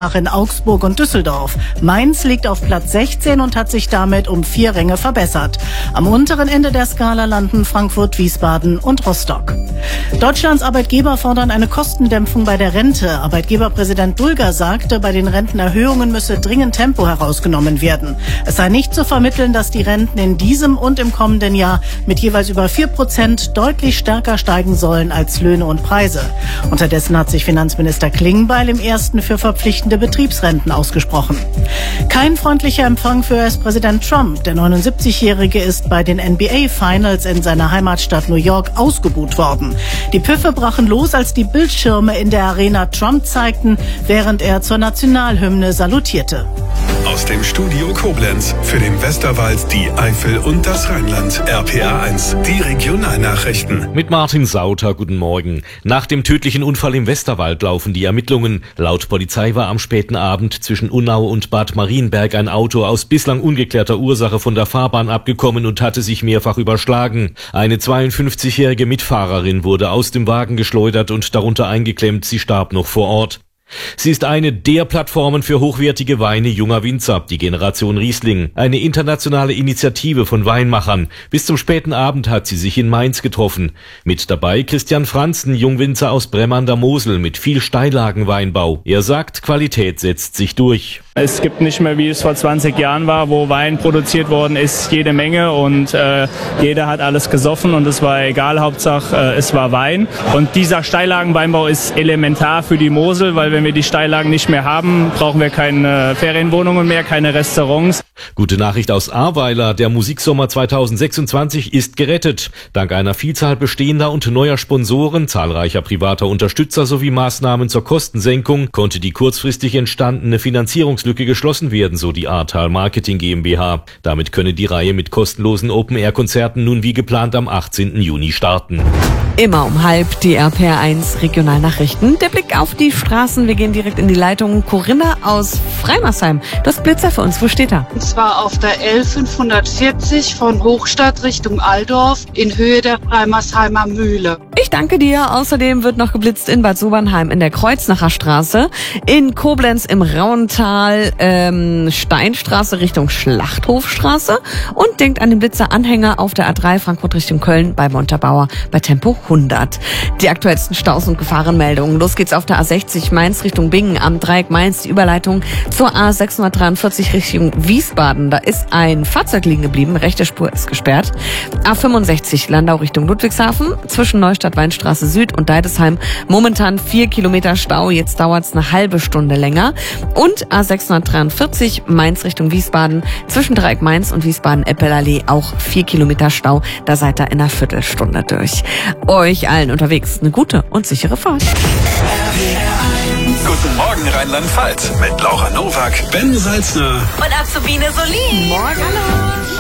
in Augsburg und Düsseldorf. Mainz liegt auf Platz 16 und hat sich damit um 4 Ränge verbessert. Am unteren Ende der Skala landen Frankfurt, Wiesbaden und Rostock. Deutschlands Arbeitgeber fordern eine Kostendämpfung bei der Rente. Arbeitgeberpräsident Bulger sagte, bei den Rentenerhöhungen müsse dringend Tempo herausgenommen werden. Es sei nicht zu vermitteln, dass die Renten in diesem und im kommenden Jahr mit jeweils über 4% deutlich stärker steigen sollen als Löhne und Preise. Unterdessen hat sich Finanzminister Klingbeil im ersten für verpflichtende Betriebsrenten ausgesprochen. Kein freundlicher Empfang für US-Präsident Trump. Der 79-Jährige ist bei den NBA-Finals in seiner Heimatstadt New York ausgebuht worden. Die Pfiffe brachen los, als die Bildschirme in der Arena Trump zeigten, während er zur Nationalhymne salutierte. Aus dem Studio Koblenz für den Westerwald, die Eifel und das Rheinland. RPA1, die Regionalnachrichten. Mit Martin Sauter, guten Morgen. Nach dem tödlichen Unfall im Westerwald laufen die Ermittlungen. Laut Polizei war am späten Abend zwischen Unnau und Bad Marienberg ein Auto aus bislang ungeklärter Ursache von der Fahrbahn abgekommen und hatte sich mehrfach überschlagen. Eine 52-jährige Mitfahrerin wurde aus dem Wagen geschleudert und darunter eingeklemmt. Sie starb noch vor Ort. Sie ist eine der Plattformen für hochwertige Weine junger Winzer, die Generation Riesling, eine internationale Initiative von Weinmachern. Bis zum späten Abend hat sie sich in Mainz getroffen. Mit dabei Christian Franzen, Jungwinzer aus Brem an der Mosel mit viel Steillagenweinbau. Er sagt, Qualität setzt sich durch. Es gibt nicht mehr, wie es vor 20 Jahren war, wo Wein produziert worden ist, jede Menge und jeder hat alles gesoffen und es war egal, Hauptsache es war Wein. Und dieser Steillagenweinbau ist elementar für die Mosel, weil wenn wir die Steillagen nicht mehr haben, brauchen wir keine Ferienwohnungen mehr, keine Restaurants. Gute Nachricht aus Ahrweiler, der Musiksommer 2026 ist gerettet. Dank einer Vielzahl bestehender und neuer Sponsoren, zahlreicher privater Unterstützer sowie Maßnahmen zur Kostensenkung konnte die kurzfristig entstandene Finanzierungslücke geschlossen werden, so die Ahrtal Marketing GmbH. Damit könne die Reihe mit kostenlosen Open-Air-Konzerten nun wie geplant am 18. Juni starten. Immer um 12:30 die RPA1 Regionalnachrichten. Der Blick auf die Straßen. Wir gehen direkt in die Leitung. Corinna aus Freimersheim. Das Blitzer für uns. Wo steht er? Und zwar auf der L540 von Hochstadt Richtung Aldorf in Höhe der Freimersheimer Mühle. Ich danke dir. Außerdem wird noch geblitzt in Bad Sobernheim in der Kreuznacher Straße, in Koblenz im Rauental, Steinstraße Richtung Schlachthofstraße und denkt an den Blitzer-Anhänger auf der A3 Frankfurt Richtung Köln bei Montabaur bei Tempo 100. Die aktuellsten Staus und Gefahrenmeldungen. Los geht's auf der A60 Mainz Richtung Bingen am Dreieck Mainz, die Überleitung zur A643 Richtung Wiesbaden. Da ist ein Fahrzeug liegen geblieben, rechte Spur ist gesperrt. A65 Landau Richtung Ludwigshafen zwischen Neustadt-Weinstraße Süd und Deidesheim momentan 4 Kilometer Stau, jetzt dauert's eine halbe Stunde länger. Und A643 Mainz Richtung Wiesbaden zwischen Dreieck Mainz und Wiesbaden-Eppelallee auch 4 Kilometer Stau, da seid ihr in einer Viertelstunde durch. Euch allen unterwegs eine gute und sichere Fahrt. Guten Morgen Rheinland-Pfalz mit Laura Nowak, Ben Salzner und Azubine Solin. Morgen.